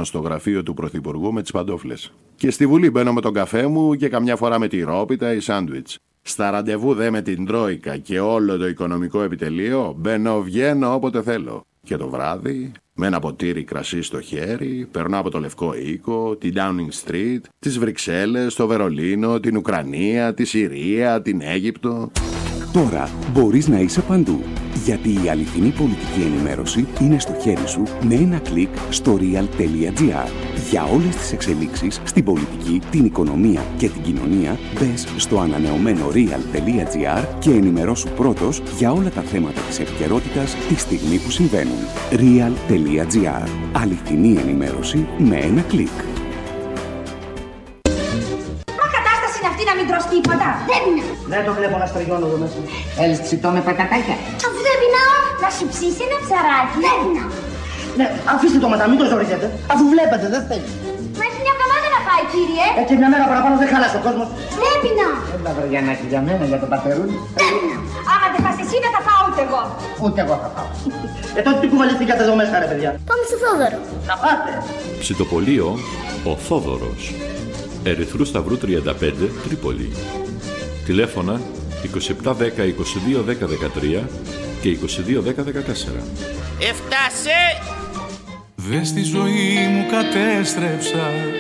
μπαίνω στο γραφείο του Πρωθυπουργού με τις παντόφλες. Και στη Βουλή μπαίνω με τον καφέ μου και καμιά φορά με τη ρόπιτα ή σάντουιτς. Στα ραντεβού δε με την Τρόικα και όλο το οικονομικό επιτελείο μπαίνω-βγαίνω όποτε θέλω. Και το βράδυ, με ένα ποτήρι κρασί στο χέρι, περνώ από το Λευκό Οίκο, την Downing Street, τις Βρυξέλλες, το Βερολίνο, την Ουκρανία, τη Συρία, την Αίγυπτο. Τώρα μπορείς να είσαι παντού, γιατί η αληθινή πολιτική ενημέρωση είναι στο χέρι σου με ένα κλικ στο real.gr. Για όλες τις εξελίξεις στην πολιτική, την οικονομία και την κοινωνία, μπες στο ανανεωμένο real.gr και ενημερώσου πρώτος για όλα τα θέματα της επικαιρότητας τη στιγμή που συμβαίνουν. real.gr. Αληθινή ενημέρωση με ένα κλικ. Να μην τρως τίποτα. Δεν πεινά. Δεν το βλέπω να στριγώνω εδώ μέσα. Θέλεις ψητό με πατατάκια. Αφού δεν πεινάω, να σου ψήσει ένα ψαράκι. Δεν πεινάω. Ναι, αφήστε το μετά, μην το ζορίζετε. Αφού βλέπετε, δεν θέλει. Μα έχει μια εβδομάδα να πάει, κύριε. Και μια μέρα παραπάνω δεν χάλασε ο κόσμος. Δεν πεινάω. Έλα βρε Γιαννάκη για μένα, για τον πατερούλη. Δεν πεινάω. Άμα δεν πας εσύ, δεν θα πάω ούτε εγώ. Ούτε εγώ θα πάω. Τότε τι κουβαληθήκατε εδώ μέσα, ρε παιδιά. Πάμε στο Θόδωρο. Να πάτε. Ψητοπολείο ο Θόδωρος. Ερυθρού Σταυρού 35, Τρίπολη. Τηλέφωνα 2710 22 10 13 και 22 10 14. Έφτασε! Δες τη ζωή μου κατέστρεψα